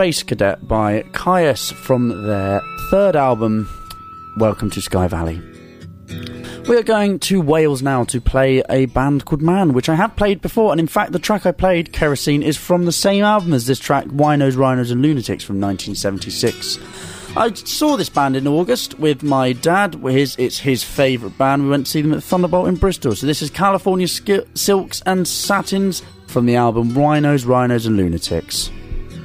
Space Cadet by Caius from their third album, Welcome to Sky Valley. We are going to Wales now to play a band called Man, which I have played before, and in fact the track I played, Kerosene, is from the same album as this track, Winos, Rhinos and Lunatics from 1976. I saw this band in August with my dad. It's his favourite band. We went to see them at Thunderbolt in Bristol. So this is California Silks and Satins from the album Winos, Rhinos and Lunatics.